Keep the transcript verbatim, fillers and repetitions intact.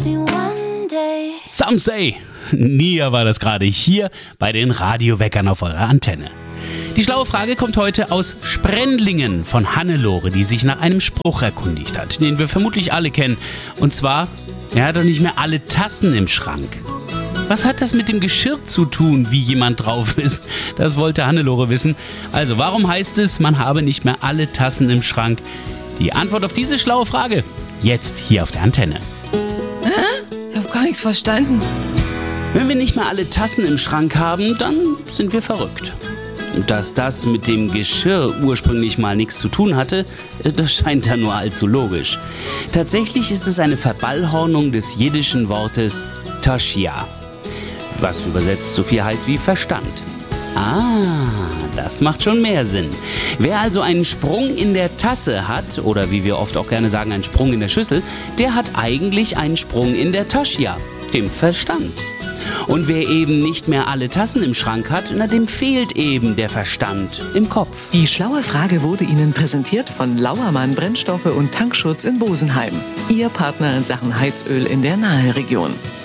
Some say. Nia war das gerade hier bei den Radioweckern auf eurer Antenne. Die schlaue Frage kommt heute aus Sprendlingen von Hannelore, die sich nach einem Spruch erkundigt hat, den wir vermutlich alle kennen. Und zwar, er hat doch nicht mehr alle Tassen im Schrank. Was hat das mit dem Geschirr zu tun, wie jemand drauf ist? Das wollte Hannelore wissen. Also, warum heißt es, man habe nicht mehr alle Tassen im Schrank? Die Antwort auf diese schlaue Frage jetzt hier auf der Antenne. Hä? Ich hab gar nichts verstanden. Wenn wir nicht mehr alle Tassen im Schrank haben, dann sind wir verrückt. Dass das mit dem Geschirr ursprünglich mal nichts zu tun hatte, das scheint dann nur allzu logisch. Tatsächlich ist es eine Verballhornung des jiddischen Wortes Toshia, was übersetzt so viel heißt wie Verstand. Ah, das macht schon mehr Sinn. Wer also einen Sprung in der Tasse hat, oder wie wir oft auch gerne sagen, einen Sprung in der Schüssel, der hat eigentlich einen Sprung in der Toshia, dem Verstand. Und wer eben nicht mehr alle Tassen im Schrank hat, na, dem fehlt eben der Verstand im Kopf. Die schlaue Frage wurde Ihnen präsentiert von Lauermann Brennstoffe und Tankschutz in Bosenheim. Ihr Partner in Sachen Heizöl in der Nahe Region.